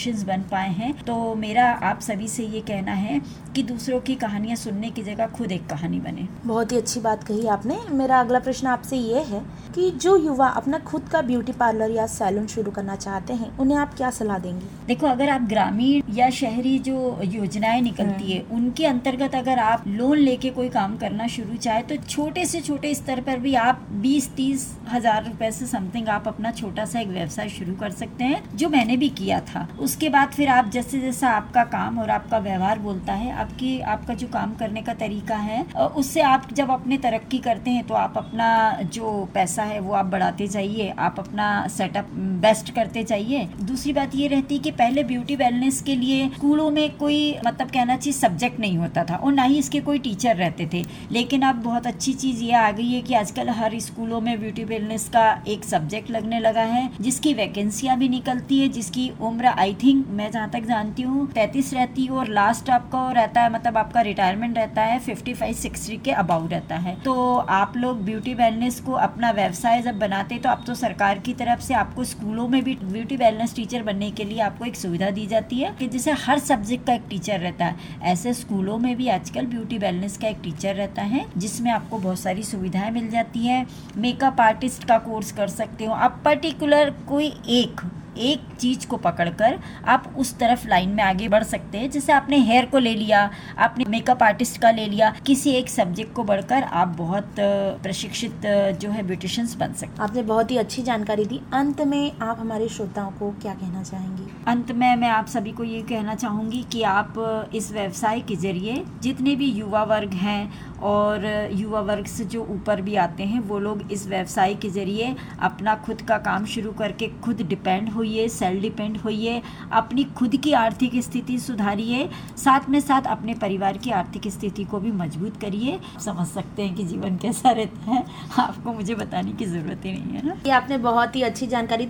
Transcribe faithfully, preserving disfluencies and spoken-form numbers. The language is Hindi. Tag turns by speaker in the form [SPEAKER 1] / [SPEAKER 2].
[SPEAKER 1] ब्यूटिशियंस बन पाए हैं। तो मेरा आप सभी से ये कहना है कि दूसरों की कहानियाँ सुनने की जगह खुद एक कहानी बने।
[SPEAKER 2] बहुत ही अच्छी बात कही आपने। मेरा अगला प्रश्न आपसे ये है कि जो युवा अपना खुद का ब्यूटी पार्लर या सैलून शुरू करना चाहते हैं, उन्हें आप क्या सलाह देंगी?
[SPEAKER 1] देखो, अगर आप ग्रामीण या शहरी जो योजनाएं निकलती है उनके अंतर्गत अगर आप लोन लेके कोई काम करना शुरू चाहे तो छोटे से छोटे स्तर पर भी आप बीस तीस हजार रुपए से समथिंग आप अपना छोटा सा एक व्यवसाय शुरू कर सकते हैं, जो मैंने भी किया था। उसके बाद फिर आप जैसे जैसा आपका काम और आपका व्यवहार बोलता है, आपकी आपका जो काम करने का तरीका है, उससे आप जब अपने तरक्की करते हैं तो आप अपना जो पैसा है वो आप बढ़ाते जाइए, आप अपना सेटअप बेस्ट करते जाइए। दूसरी बात ये रहती है कि पहले ब्यूटी वेलनेस के लिए स्कूलों में कोई मतलब कहना चाहिए सब्जेक्ट नहीं होता था और ना ही इसके कोई टीचर रहते थे, लेकिन अब बहुत अच्छी चीज ये आ गई है कि आजकल हर स्कूलों में ब्यूटी वेलनेस का एक सब्जेक्ट लगने लगा है, जिसकी वैकेंसियां भी निकलती है, जिसकी उम्र आई थिंक मैं जहाँ तक जानती हूँ तैंतीस रहती है और लास्ट आपका रहता है मतलब आपका रिटायरमेंट रहता है फिफ्टी फाइव सिक्सटी के अबाउ रहता है। तो आप लोग ब्यूटी वेलनेस को अपना व्यवसाय जब बनाते तो अब तो सरकार की तरफ से आपको स्कूलों में भी ब्यूटी वेलनेस टीचर बनने के लिए आपको एक सुविधा दी जाती है कि जैसे हर सब्जेक्ट का एक टीचर रहता है, ऐसे स्कूलों में भी आजकल ब्यूटी वेलनेस का एक टीचर रहता है, जिसमें आपको बहुत सारी सुविधाएं मिल जाती है। मेकअप आर्टिस्ट का कोर्स कर सकते हो आप, पर्टिकुलर कोई एक एक चीज को पकड़कर आप उस तरफ लाइन में आगे बढ़ सकते हैं। जैसे आपने हेयर को ले लिया, आपने मेकअप आर्टिस्ट का ले लिया, किसी एक सब्जेक्ट को बढ़कर आप बहुत प्रशिक्षित जो है ब्यूटिशियंस बन सकते हैं।
[SPEAKER 2] आपने बहुत ही अच्छी जानकारी दी। अंत में आप हमारे श्रोताओं को क्या कहना चाहेंगी?
[SPEAKER 1] अंत में मैं आप सभी को ये कहना चाहूँगी कि आप इस व्यवसाय के जरिए जितने भी युवा वर्ग हैं और युवा वर्ग से जो ऊपर भी आते हैं वो लोग इस व्यवसाय के जरिए अपना खुद का काम शुरू करके खुद डिपेंड होइए, सेल्फ डिपेंड होइए, अपनी खुद की आर्थिक स्थिति सुधारिए, साथ में साथ अपने परिवार की आर्थिक स्थिति को भी मजबूत करिए। समझ सकते हैं कि जीवन कैसा रहता है, आपको मुझे बताने की ज़रूरत ही नहीं है ना।
[SPEAKER 2] ये आपने बहुत ही अच्छी जानकारी